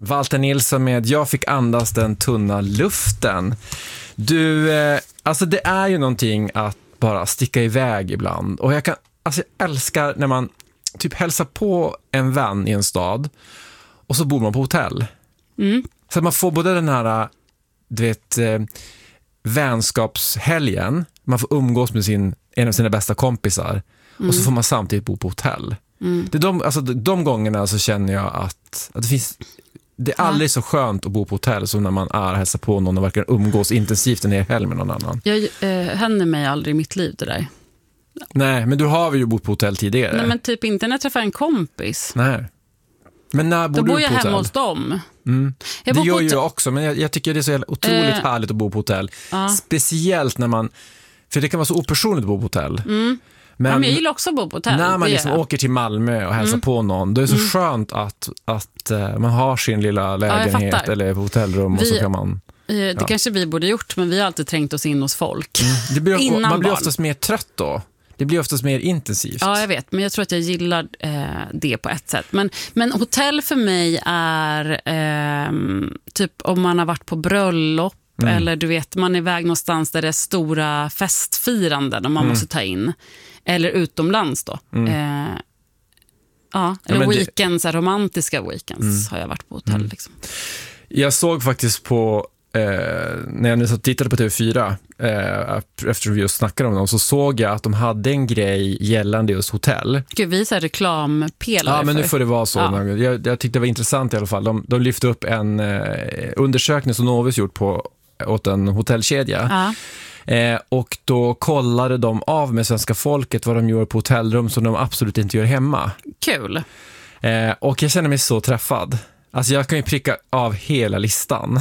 Walter Nilsson med Jag fick andas den tunna luften. Du, alltså det är ju någonting att bara sticka iväg ibland. Och jag älskar när man typ hälsar på en vän i en stad och så bor man på hotell. Så att man får både den här, du vet, vänskapshelgen, man får umgås med en av sina bästa kompisar och så får man samtidigt bo på hotell. Det är de gångerna så känner jag att det finns, det är aldrig så skönt att bo på hotell som när man är hälsar på någon och verkar umgås intensivt en hel helg med någon annan. Händer mig aldrig i mitt liv det där. Nej, men du har ju bott på hotell tidigare. Nej, men typ inte när jag träffar en kompis. Nej. Men när bor du på hotell? Då bor jag hemma hos dem. Det gör ju jag också, men jag tycker det är så otroligt härligt att bo på hotell. Speciellt när man, för det kan vara så opersonligt att bo på hotell. Men jag gillar också att bo på hotell. När man liksom åker till Malmö och hälsar på någon, då är det så skönt att man har sin lilla lägenhet eller hotellrum och så kan man... Det kanske vi borde gjort, men vi har alltid trängt oss in hos folk. Man blir oftast mer trött då. Det blir oftast mer intensivt. Ja, jag vet. Men jag tror att jag gillar det på ett sätt. Men hotell för mig är typ om man har varit på bröllop eller du vet, man är iväg någonstans där det är stora festfiranden och man måste ta in. Eller utomlands då. Eller weekends, romantiska weekends har jag varit på hotell. Liksom. Jag såg faktiskt på när jag nu så tittade på TV4 efter vi just snackade om dem, så såg jag att de hade en grej gällande just hotell. Gud, vi är reklampelare. Ja, men nu får det vara så. Jag tyckte det var intressant i alla fall. De lyfte upp en undersökning som Novus gjort åt en hotellkedja. Och då kollade de av med svenska folket vad de gör på hotellrum som de absolut inte gör hemma. Kul. Och jag känner mig så träffad. Alltså jag kan ju pricka av hela listan.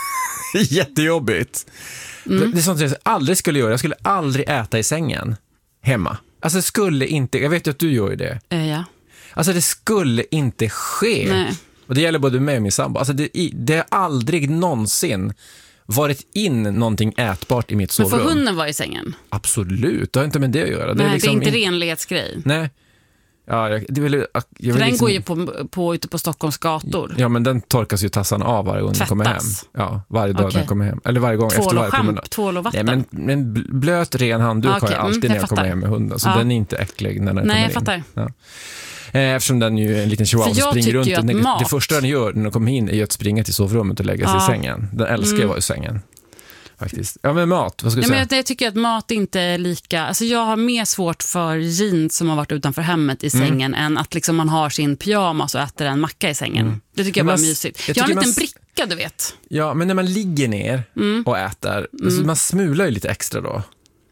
Jättejobbigt. Det är sånt jag aldrig skulle göra. Jag skulle aldrig äta i sängen hemma. Alltså det skulle inte, jag vet ju att du gör det. Ja. Alltså det skulle inte ske. Nej. Och det gäller både mig och min sambo. Alltså det har aldrig någonsin varit in någonting ätbart i mitt sovrum. Men får hunden vara i sängen? Absolut, det har inte med det att göra. Nej, är liksom det är inte renlighetsgrej. Nej. Ja, för den går ju på ute på Stockholms gator. Ja, men den torkas ju tassan av varje gång den kommer hem. Ja, varje dag den kommer hem. Eller varje gång efter varje promenad. Tvål och vatten. Nej, men blöt ren handduk har jag alltid när jag kommer hem med hunden. Så den är inte äcklig när den kommer in. Nej, jag fattar. Ja. Eftersom den ju är en liten chihuahua som springer runt. Det första den gör när den kommer in är att springa till sovrummet och lägga sig i sängen. Den älskar att vara i sängen. Faktiskt. Ja, men mat, vad ska du säga? Men jag tycker att mat inte är lika... Alltså jag har mer svårt för jeans som har varit utanför hemmet i sängen än att liksom man har sin pyjamas och äter en macka i sängen. Det tycker jag bara är mysigt. Jag har en liten bricka, du vet. Ja, men när man ligger ner och äter, alltså man smular ju lite extra då.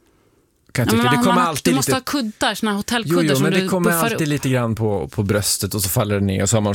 Det kommer alltid du måste lite... ha kuddar, såna hotellkuddar som men du det kommer alltid upp. Lite grann på bröstet och så faller det ner och så har man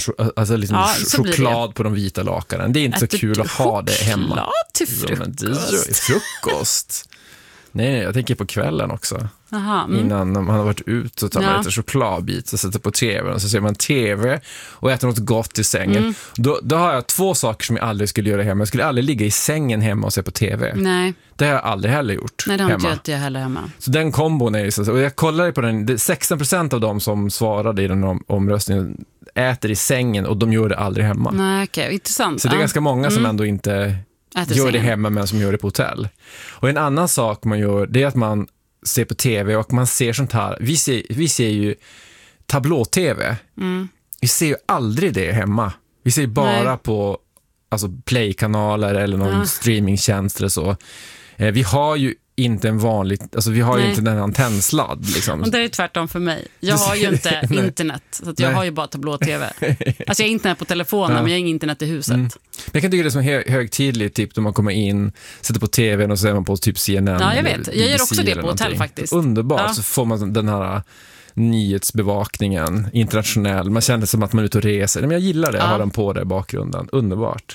choklad på de vita lakanen. Det är inte så kul att ha det hemma. Choklad till frukost. Frukost. Nej, jag tänker på kvällen också. Aha, Innan man har varit ut så tar man lite chokladbit och sätter på tv och så ser man tv och äter något gott i sängen. Då har jag två saker som jag aldrig skulle göra hemma. Jag skulle aldrig ligga i sängen hemma och se på tv. Nej. Det har jag aldrig heller gjort. Nej, det har hemma. inte jag heller hemma. Så den kombon är ju så. Och jag kollade på den. 16% av dem som svarade i den omröstningen äter i sängen och de gör det aldrig hemma. Nej, okej, intressant. Så det är ganska många som ändå inte gör det hemma men som gör det på hotell. Och en annan sak man gör, det är att man ser på tv och man ser sånt här. Vi ser ju tablå-tv. Vi ser ju aldrig det hemma. Vi ser bara på playkanaler eller någon streamingtjänst eller så. Vi har ju inte en vanlig, alltså vi har ju inte den antennsladd liksom. Och det är tvärtom för mig. Jag har ju inte internet, så att jag har ju bara tablå-tv. Alltså jag har internet på telefonen, men jag har ingen internet i huset. Jag kan tycka det som högtidligt, typ då man kommer in, sätter på tvn och så är man på typ CNN. Ja, jag vet. Jag gör också det på hotell faktiskt. Underbart, så får man den här nyhetsbevakningen internationell. Man känner som att man är ute och reser. Men jag gillar det, jag har den på där i bakgrunden. Underbart.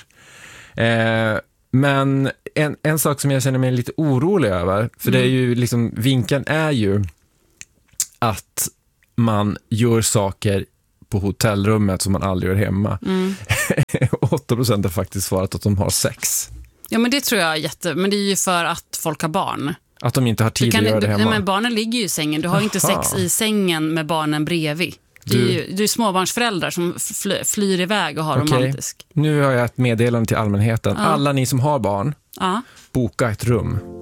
Men en sak som jag känner mig lite orolig över, för det är ju liksom, vinkeln är ju att man gör saker på hotellrummet som man aldrig gör hemma. 8% har faktiskt svarat att de har sex. Ja, men det tror jag är men det är ju för att folk har barn. Att de inte har tid att göra det hemma. Nej, men barnen ligger ju i sängen. Du har ju inte sex i sängen med barnen bredvid. Det är ju småbarnsföräldrar som flyr iväg och har romantisk. Nu har jag ett meddelande till allmänheten. Alla ni som har barn, boka ett rum.